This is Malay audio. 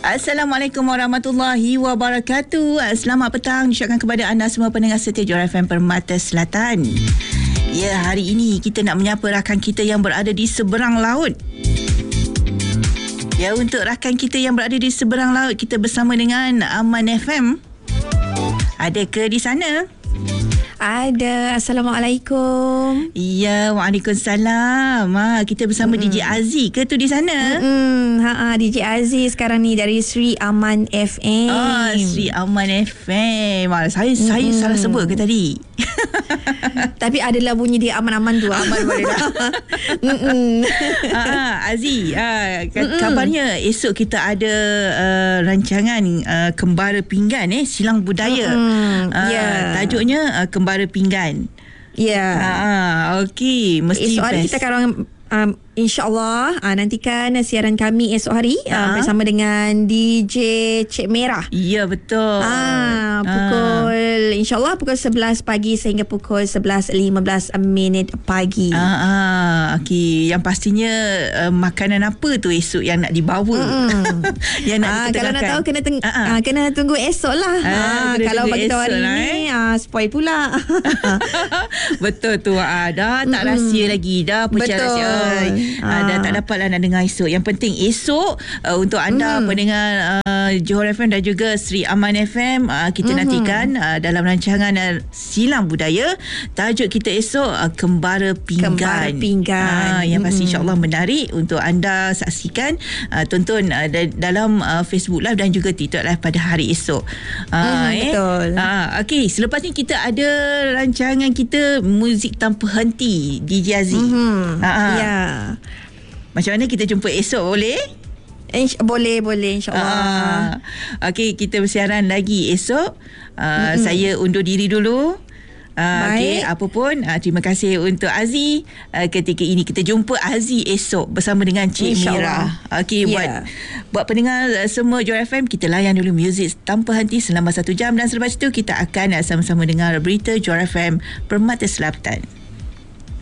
Assalamualaikum warahmatullahi wabarakatuh. Selamat petang diucapkan kepada anda semua pendengar setia Johor FM Permata Selatan. Ya, hari ini kita nak menyapa rakan kita yang berada di seberang laut. Ya, untuk rakan kita yang berada di seberang laut, kita bersama dengan Aman FM. Ada ke di sana? Ada. Assalamualaikum. Ya, waalaikumsalam. Kita bersama DJ Aziz ke tu di sana? DJ Aziz sekarang ni dari Sri Aman FM. Sri Aman FM. Saya salah sebut ke tadi? Tapi adalah bunyi dia aman-aman tu. Aman boleh dah. Aziz, kabarnya esok kita ada rancangan Kembara Pinggan silang budaya. Tajuknya Kembara Pinggan. Okey, mesti esok hari best. kita akan InsyaAllah nantikan siaran kami esok hari bersama dengan DJ Cik Merah. Ya, betul. InsyaAllah pukul 11 pagi sehingga pukul 11.15 pagi. Okey, yang pastinya makanan apa tu esok yang nak dibawa? Yang nak kalau nak tahu kena tunggu esok lah. Kalau bagi tahu hari ni spoil pula. Betul tu. Dah tak rahsia lagi. Dah pecah rahsia. Dah tak dapatlah nak dengar esok. Yang penting esok untuk anda pendengar Johor FM dan juga Sri Aman FM, kita nantikan dalam rancangan Silang Budaya. Tajuk kita esok Kembara Pinggan. Yang pasti insyaAllah menarik untuk anda saksikan, tonton dalam Facebook Live dan juga TikTok Live pada hari esok. Betul. Okey, selepas ni kita ada rancangan kita Muzik Tanpa Henti DJ Aziz. Macam mana kita jumpa esok, boleh? Boleh insyaAllah. Okey, kita bersiaran lagi esok. Saya undur diri dulu. Okey, apa pun terima kasih untuk Aziz. Ketika ini kita jumpa Aziz esok bersama dengan Cik Mira. Okey, buat pendengar semua Johor FM, kita layan dulu Muzik Tanpa Henti selama 1 jam dan selepas itu kita akan sama-sama dengar berita Johor FM Permata Selatan.